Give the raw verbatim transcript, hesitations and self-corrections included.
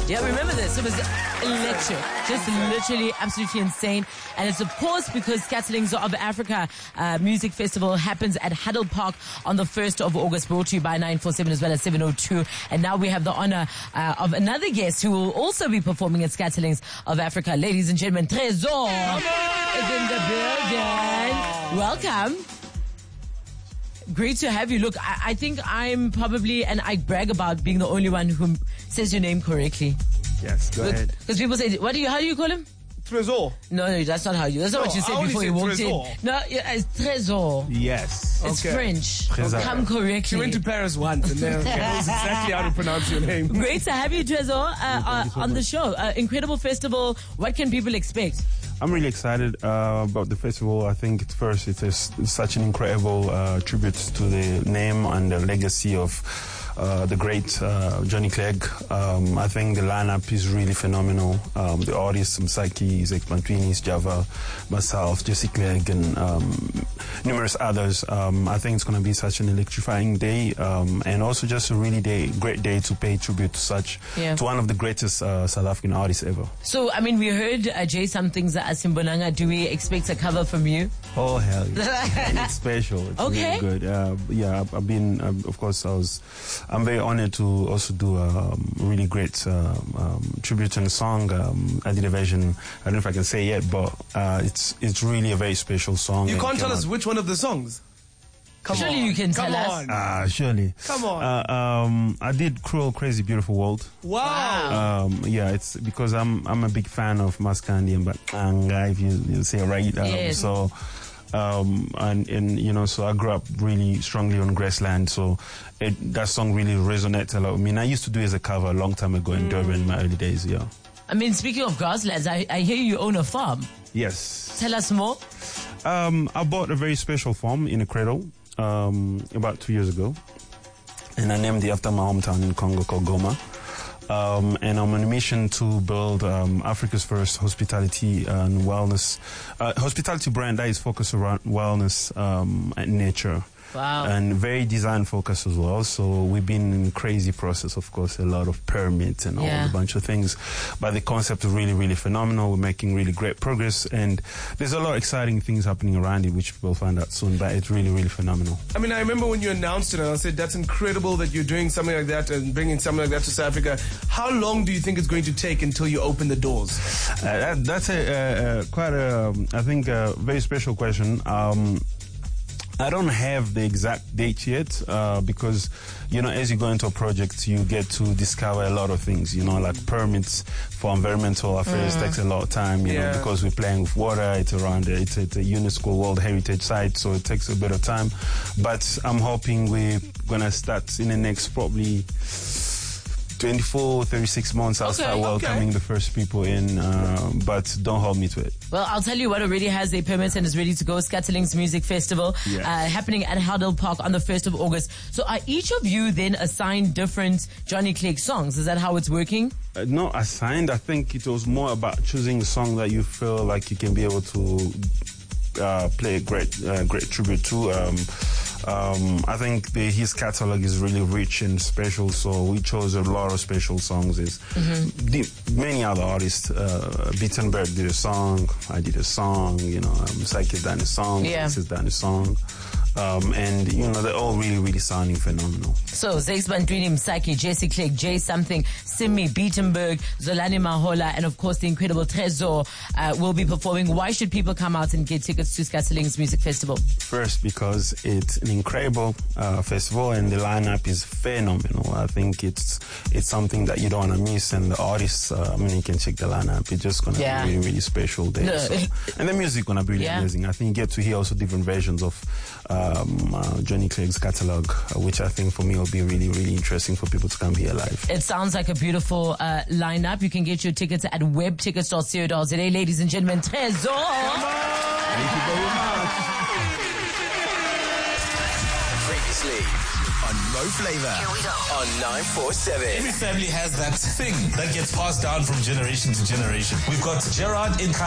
Yeah, remember this? It was electric. Just literally absolutely insane. And it's of course because Scatterlings of Africa uh, Music Festival happens at Huddle Park on the first of August, brought to you by nine four seven as well as seven oh two. And now we have the honor uh, of another guest who will also be performing at Scatterlings of Africa. Ladies and gentlemen, Tresor is in the building. Welcome. Great to have you. Look, I, I think I'm probably, and I brag about being the only one who says your name correctly. Yes, go Look, ahead. Because people say, what do you, how do you call him? Tresor. No, no, that's not how you, that's not No, what you I said only before said you walked Tresor. in. No, yeah, it's Tresor. Yes. It's Okay. French. Tresor. Come correctly. She went to Paris once and then knows exactly how to pronounce your name. Great to have you, Tresor, uh, uh, you so on the much. show. Uh, incredible festival. What can people expect? I'm really excited uh, about the festival. I think at first it is such an incredible uh, tribute to the name and the legacy of uh, the great uh, Johnny Clegg. Um, I think the lineup is really phenomenal. Um, the artists, Msaki, Zex Mantwinis, Java, myself, Jesse Clegg, and um, numerous others. Um, I think it's going to be such an electrifying day, um, and also just a really day, great day to pay tribute to such, Yeah. to one of the greatest uh, South African artists ever. So, I mean, we heard uh, Jay Something's Asimbonanga. Do we expect a cover from you? Oh hell, yeah. It's special. It's Okay. really good. Uh, yeah, I've, I've been. Um, of course, I was. I'm very honored to also do a um, really great um, um, tribute and song. Um, I did a version. I don't know if I can say yet, but uh, it's it's really a very special song. You It can't came tell us out- which one of the songs. Come Surely on. you can Come tell us. on. Ah, surely. Come on. Uh, um, I did "Cruel, Crazy, Beautiful World." Wow. Um, yeah, it's because I'm I'm a big fan of Maskandi and Bakanga, if you, you say right. Um, Yes. So, um, and, and you know, so I grew up really strongly on Graceland. So it, that song really resonates a lot with me. And I used to do it as a cover a long time ago in Durban in my early days. Yeah. I mean, speaking of grasslands, I, I hear you own a farm. Yes. Tell us more. Um, I bought a very special farm in a cradle um, about two years ago, and I named it after my hometown in Congo called Goma. Um, and I'm on a mission to build um, Africa's first hospitality and wellness uh, hospitality brand that is focused around wellness um, and nature. Wow. And very design focused as well. So we've been in a crazy process, of course, a lot of permits and Yeah. all a bunch of things. But the concept is really, really phenomenal. We're making really great progress. And there's a lot of exciting things happening around it, which we'll find out soon. But it's really, really phenomenal. I mean, I remember when you announced it and I said, that's incredible that you're doing something like that and bringing something like that to South Africa. How long do you think it's going to take until you open the doors? Uh, that, that's a, uh, uh, quite a, um, I think, a very special question. Um, I don't have the exact date yet uh, because, you know, as you go into a project, you get to discover a lot of things, you know, like permits for environmental affairs takes a lot of time, you Yeah. know, because we're playing with water. It's around, it's at a UNESCO World Heritage Site, so it takes a bit of time. But I'm hoping we're going to start in the next probably twenty-four, thirty-six months. I'll Okay, start welcoming okay. the first people in, uh, but don't hold me to it. Well, I'll tell you what already has their permits and is ready to go. Scatterlings Music Festival Yes. uh, happening at Huddle Park on the first of August. So are each of you then assigned different Johnny Clegg songs? Is that how it's working? Uh, not assigned. I think it was more about choosing a song that you feel like you can be able to uh, play a great, uh, great tribute to. Um, um, I think the, his catalog is really rich and special, so we chose a lot of special songs. There's the, many other artists. Uh, Bittenberg did a song. I did a song. You know, um, Psyche done a song. Yeah. This has done a song. Um, and you know, they're all really, really sounding phenomenal. So, Zex Bantwini, Msaki, Jesse Clegg, Jay Something, Simi Beatenberg, Zolani Mahola, and of course the incredible Tresor uh, will be performing. Why should people come out and get tickets to Scatterlings Music Festival? First, because it's an incredible uh, festival and the lineup is phenomenal. I think it's it's something that you don't want to miss, and the artists, uh, I mean, you can check the lineup. It's just going to Yeah. be really, really special day. No. So. And the music going to be really Yeah. amazing. I think you get to hear also different versions of um, uh, Johnny Clegg's catalog, uh, which I think for me will be really, really interesting for people to come here live. It sounds like a beautiful uh, lineup. You can get your tickets at web tickets dot co dot za. Ladies and gentlemen, Tresor. Thank you very much. Previously on Mo Flavor on nine four seven. Every family has that thing that gets passed down from generation to generation. We've got Gerard in